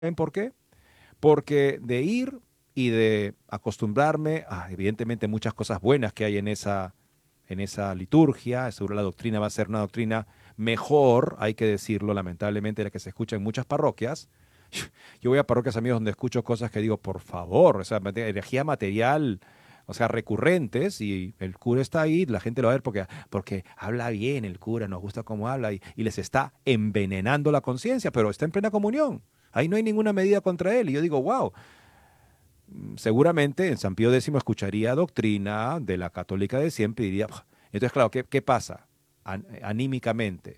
¿Saben por qué? Porque de ir y de acostumbrarme a, evidentemente, muchas cosas buenas que hay en esa liturgia, seguro la doctrina va a ser una doctrina mejor, hay que decirlo, lamentablemente, la que se escucha en muchas parroquias. Yo voy a parroquias, amigos, donde escucho cosas que digo, por favor, o sea, energía material, o sea, recurrentes, y el cura está ahí, la gente lo va a ver porque habla bien el cura, nos gusta cómo habla, y les está envenenando la conciencia, pero está en plena comunión. Ahí no hay ninguna medida contra él. Y yo digo, wow, seguramente en San Pío X escucharía doctrina de la católica de siempre y diría, "Pah". Entonces, claro, ¿qué pasa? Anímicamente,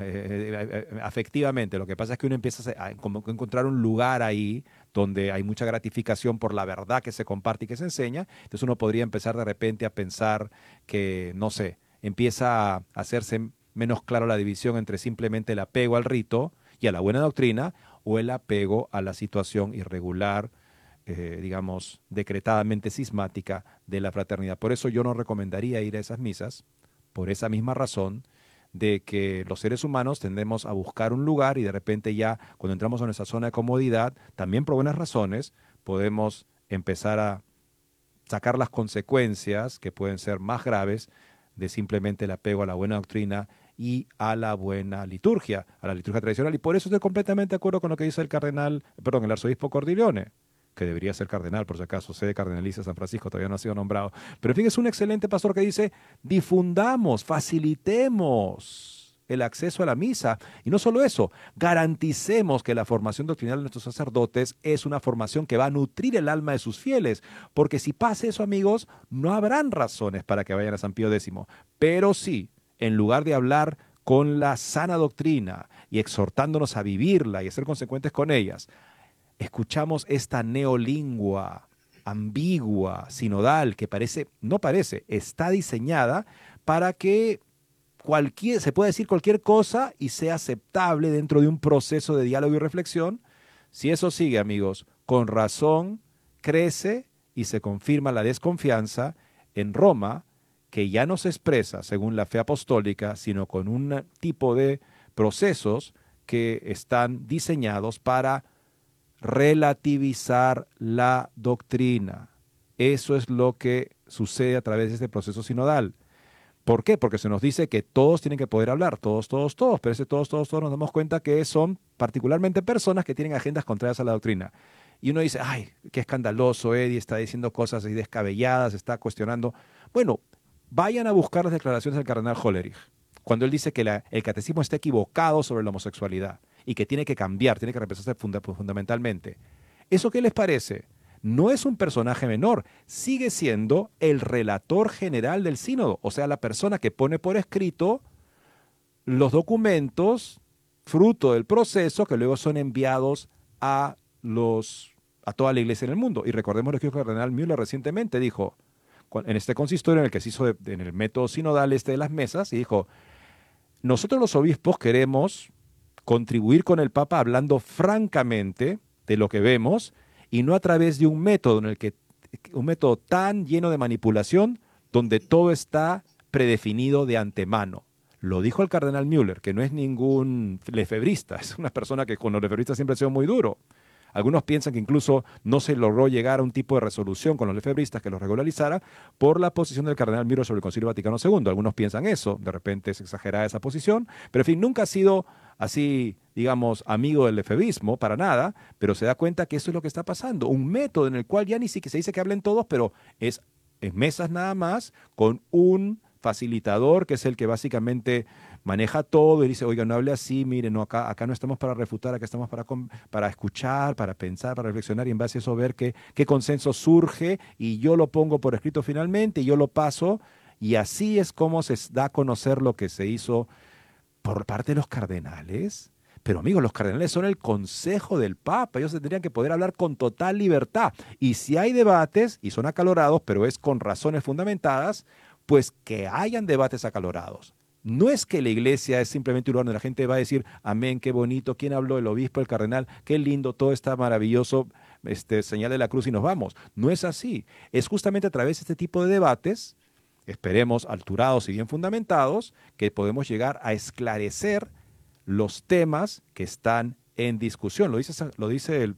afectivamente, lo que pasa es que uno empieza como que encontrar un lugar ahí donde hay mucha gratificación por la verdad que se comparte y que se enseña. Entonces uno podría empezar de repente a pensar que, no sé, empieza a hacerse menos claro la división entre simplemente el apego al rito y a la buena doctrina o el apego a la situación irregular, digamos, decretadamente cismática de la fraternidad. Por eso yo no recomendaría ir a esas misas, por esa misma razón de que los seres humanos tendemos a buscar un lugar y de repente ya cuando entramos en esa zona de comodidad, también por buenas razones, podemos empezar a sacar las consecuencias que pueden ser más graves de simplemente el apego a la buena doctrina y a la buena liturgia, a la liturgia tradicional. Y por eso estoy completamente de acuerdo con lo que dice el arzobispo Cordileone, que debería ser cardenal, por si acaso, sede cardenalicia de San Francisco, todavía no ha sido nombrado. Pero en fin, es un excelente pastor que dice, difundamos, facilitemos el acceso a la misa. Y no solo eso, garanticemos que la formación doctrinal de nuestros sacerdotes es una formación que va a nutrir el alma de sus fieles. Porque si pasa eso, amigos, no habrán razones para que vayan a San Pío X. Pero sí, en lugar de hablar con la sana doctrina y exhortándonos a vivirla y a ser consecuentes con ellas, escuchamos esta neolingua ambigua, sinodal, que parece, no parece, está diseñada para que se pueda decir cualquier cosa y sea aceptable dentro de un proceso de diálogo y reflexión. Si eso sigue, amigos, con razón crece y se confirma la desconfianza en Roma, que ya no se expresa según la fe apostólica, sino con un tipo de procesos que están diseñados para relativizar la doctrina. Eso es lo que sucede a través de este proceso sinodal. ¿Por qué? Porque se nos dice que todos tienen que poder hablar, todos, todos, todos, pero ese todos, todos, todos nos damos cuenta que son particularmente personas que tienen agendas contrarias a la doctrina. Y uno dice, ay, qué escandaloso, Eddie está diciendo cosas así descabelladas, está cuestionando. Bueno, vayan a buscar las declaraciones del cardenal Hollerich, cuando él dice que el catecismo está equivocado sobre la homosexualidad y que tiene que cambiar, tiene que repensarse fundamentalmente. ¿Eso qué les parece? No es un personaje menor, sigue siendo el relator general del sínodo, o sea, la persona que pone por escrito los documentos fruto del proceso que luego son enviados a a toda la iglesia en el mundo. Y recordemos lo que dijo el cardenal Müller recientemente, dijo, en este consistorio en el que se hizo en el método sinodal de las mesas, y dijo, nosotros los obispos queremos contribuir con el Papa hablando francamente de lo que vemos y no a través de un método tan lleno de manipulación donde todo está predefinido de antemano. Lo dijo el cardenal Müller, que no es ningún lefebrista, es una persona que con los lefebristas siempre ha sido muy duro. Algunos piensan que incluso no se logró llegar a un tipo de resolución con los lefebristas que los regularizara por la posición del cardenal Müller sobre el Concilio Vaticano II. Algunos piensan eso, de repente es exagerada esa posición, pero en fin, nunca ha sido así, digamos, amigo del lefebrismo, para nada, pero se da cuenta que eso es lo que está pasando. Un método en el cual ya ni siquiera se dice que hablen todos, pero es en mesas nada más, con un facilitador que es el que básicamente maneja todo y dice, oiga, no hable así, mire, no, acá no estamos para refutar, acá estamos para escuchar, para pensar, para reflexionar y en base a eso ver qué consenso surge y yo lo pongo por escrito finalmente y yo lo paso y así es como se da a conocer lo que se hizo por parte de los cardenales. Pero amigos, los cardenales son el consejo del Papa, ellos tendrían que poder hablar con total libertad. Y si hay debates, y son acalorados, pero es con razones fundamentadas, pues que hayan debates acalorados. No es que la iglesia es simplemente un lugar donde la gente va a decir, amén, qué bonito, ¿quién habló? El obispo, el cardenal, qué lindo, todo está maravilloso, señal de la cruz y nos vamos. No es así. Es justamente a través de este tipo de debates, esperemos alturados y bien fundamentados, que podemos llegar a esclarecer los temas que están en discusión. Lo dice